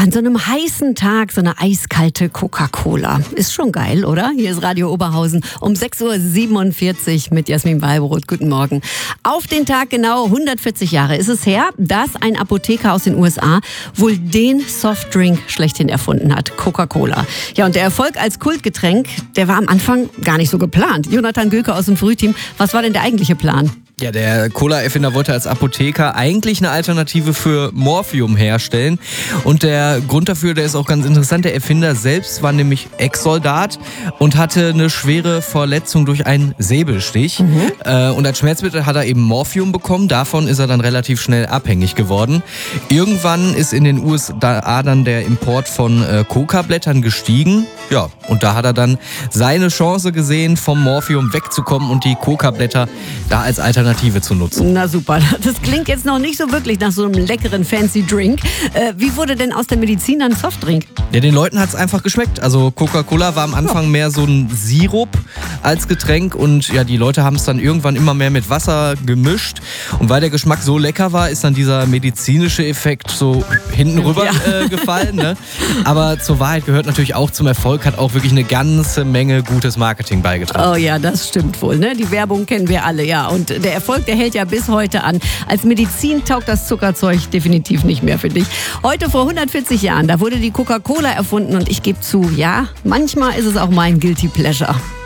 An so einem heißen Tag so eine eiskalte Coca-Cola. Ist schon geil, oder? Hier ist Radio Oberhausen um 6.47 Uhr mit Jasmin Walbrot. Guten Morgen. Auf den Tag genau 140 Jahre ist es her, dass ein Apotheker aus den USA wohl den Softdrink schlechthin erfunden hat. Coca-Cola. Ja, und der Erfolg als Kultgetränk, der war am Anfang gar nicht so geplant. Jonathan Göke aus dem Frühteam, was war denn der eigentliche Plan? Ja, der Cola-Erfinder wollte als Apotheker eigentlich eine Alternative für Morphium herstellen. Und der Grund dafür, der ist auch ganz interessant. Der Erfinder selbst war nämlich Ex-Soldat und hatte eine schwere Verletzung durch einen Säbelstich. Und als Schmerzmittel hat er eben Morphium bekommen. Davon ist er dann relativ schnell abhängig geworden. Irgendwann ist in den USA dann der Import von Coca-Blättern gestiegen. Ja, und da hat er dann seine Chance gesehen, vom Morphium wegzukommen und die Coca-Blätter da als Alternative zu nutzen. Na super, das klingt jetzt noch nicht so wirklich nach so einem leckeren fancy Drink. Wie wurde denn aus der Medizin dann Softdrink? Ja, den Leuten hat es einfach geschmeckt. Also Coca-Cola war am Anfang mehr so ein Sirup als Getränk und ja, die Leute haben es dann irgendwann immer mehr mit Wasser gemischt. Und weil der Geschmack so lecker war, ist dann dieser medizinische Effekt so hinten rüber gefallen. Ne? Aber zur Wahrheit gehört natürlich auch zum Erfolg, hat auch wirklich eine ganze Menge gutes Marketing beigetragen. Oh ja, das stimmt wohl. Ne? Die Werbung kennen wir alle, ja. Und der Erfolg, der hält ja bis heute an. Als Medizin taugt das Zuckerzeug definitiv nicht mehr, finde ich. Heute vor 140 Jahren, da wurde die Coca-Cola erfunden und ich gebe zu, ja, manchmal ist es auch mein Guilty Pleasure.